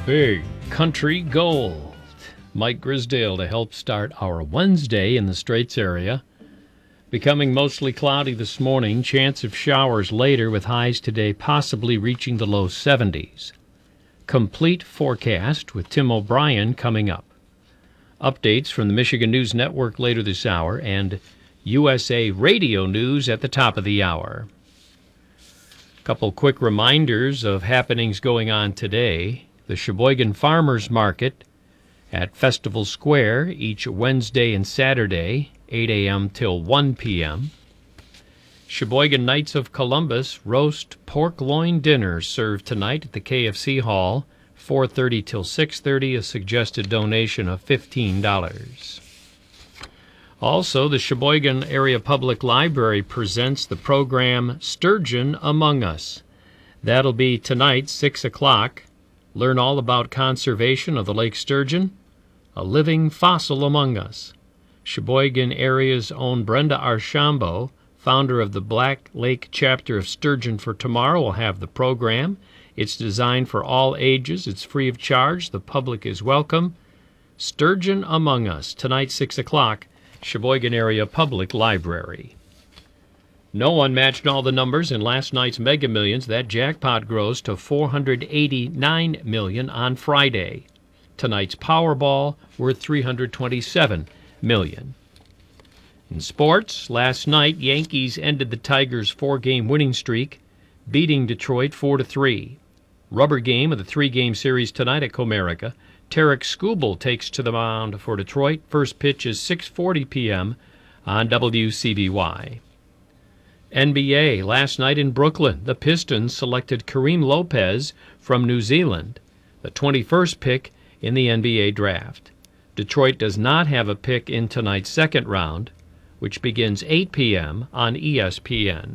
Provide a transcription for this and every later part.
Big Country Gold. Mike Grisdale to help start our Wednesday in the Straits area. Becoming mostly cloudy this morning, chance of showers later with highs today possibly reaching the low 70s. Complete forecast with Tim O'Brien coming up. Updates from the Michigan News Network later this hour and USA Radio News at the top of the hour. A couple quick reminders of happenings going on today. The Sheboygan Farmers Market at Festival Square each Wednesday and Saturday, 8 a.m. till 1 p.m. Sheboygan Knights of Columbus roast pork loin dinner served tonight at the KFC Hall, 4:30 till 6:30, a suggested donation of $15. Also, the Sheboygan Area Public Library presents the program Sturgeon Among Us. That'll be tonight, 6 o'clock. Learn all about conservation of the lake sturgeon, a living fossil among us. Sheboygan area's own Brenda Archambault, founder of the Black Lake chapter of Sturgeon for Tomorrow, will have the program. It's designed for all ages. It's free of charge. The public is welcome. Sturgeon Among Us, tonight, 6 o'clock, Sheboygan Area Public Library. No one matched all the numbers in last night's Mega Millions. That jackpot grows to $489 million on Friday. Tonight's Powerball worth $327 million. In sports, last night, Yankees ended the Tigers' 4-game winning streak, beating Detroit 4-3. Rubber game of the 3-game series tonight at Comerica. Tarek Skubal takes to the mound for Detroit. First pitch is 6:40 p.m. on WCBY. NBA, last night in Brooklyn, the Pistons selected Kareem Lopez from New Zealand, the 21st pick in the NBA draft. Detroit does not have a pick in tonight's second round, which begins 8 p.m. on ESPN.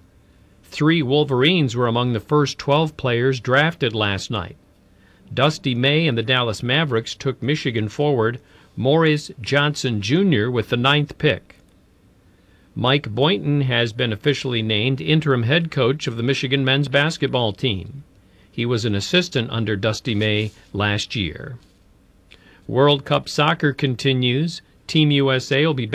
3 Wolverines were among the first 12 players drafted last night. Dusty May and the Dallas Mavericks took Michigan forward Morris Johnson Jr. with the 9th pick. Mike Boynton has been officially named interim head coach of the Michigan men's basketball team. He was an assistant under Dusty May last year. World Cup soccer continues. Team USA will be